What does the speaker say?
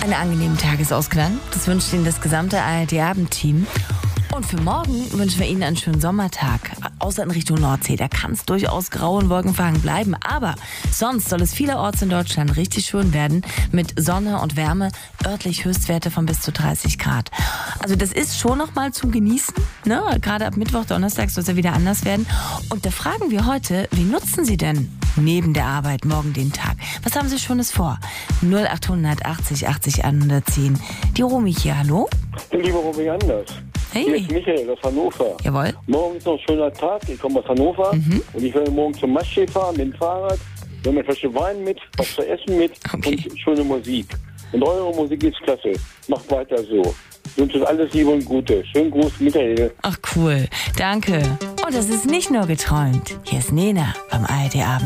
einen angenehmen Tagesausklang. Das wünscht Ihnen das gesamte ARD-Abendteam. Und für morgen wünschen wir Ihnen einen schönen Sommertag. Außer in Richtung Nordsee, da kann es durchaus grau und wolkenverhangen bleiben. Aber sonst soll es vielerorts in Deutschland richtig schön werden. Mit Sonne und Wärme, örtlich Höchstwerte von bis zu 30 Grad. Also das ist schon noch mal zum Genießen. Ne? Gerade ab Mittwoch, Donnerstag soll es ja wieder anders werden. Und da fragen wir heute, wie nutzen Sie denn neben der Arbeit morgen den Tag? Was haben Sie Schönes vor? 0880 80 110. Die Romy hier, hallo? Liebe Romy Anders. Hey. Hier ist Michael aus Hannover. Jawohl. Morgen ist noch ein schöner Tag. Ich komme aus Hannover und ich werde morgen zum Maschsee fahren mit dem Fahrrad. Wir haben eine Flasche Wein mit, was zu essen mit und schöne Musik. Und eure Musik ist klasse. Macht weiter so. Ich wünsche euch alles Liebe und Gute. Schönen Gruß, Michael. Ach cool, danke. Und es ist nicht nur geträumt. Hier ist Nena beim ARD Abend.